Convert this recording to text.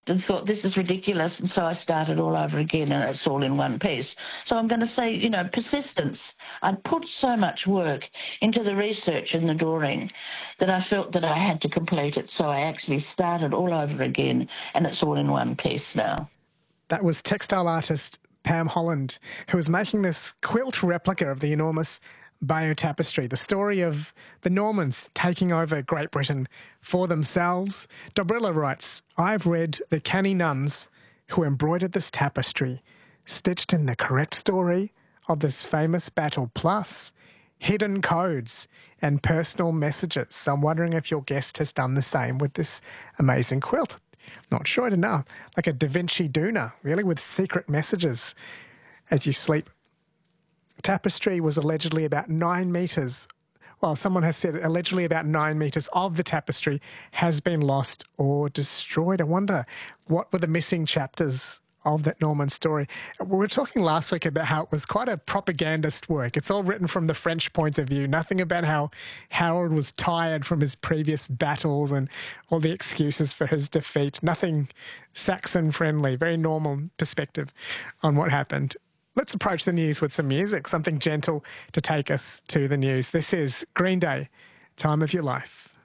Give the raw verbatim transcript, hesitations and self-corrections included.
and thought, this is ridiculous, and so I started all over again, and it's all in one piece. So I'm going to say, you know, persistence. I'd put so much work into the research and the drawing that I felt that I had to complete it, so I actually started all over again, and it's all in one piece now. That was textile artist Pam Holland, who was making this quilt replica of the enormous Bayeux Tapestry, the story of the Normans taking over Great Britain for themselves. Dobrila writes, I've read the canny nuns who embroidered this tapestry, stitched in the correct story of this famous battle, plus hidden codes and personal messages. So I'm wondering if your guest has done the same with this amazing quilt. Not sure, I don't know. Like a Da Vinci Duna, really, with secret messages as you sleep. Tapestry was allegedly about nine metres. Well, someone has said allegedly about nine metres of the tapestry has been lost or destroyed. I wonder what were the missing chapters of that Norman story. We were talking last week about how it was quite a propagandist work. It's all written from the French point of view. Nothing about how Harold was tired from his previous battles and all the excuses for his defeat. Nothing Saxon-friendly, very normal perspective on what happened. Let's approach the news with some music, something gentle to take us to the news. This is Green Day, Time of Your Life.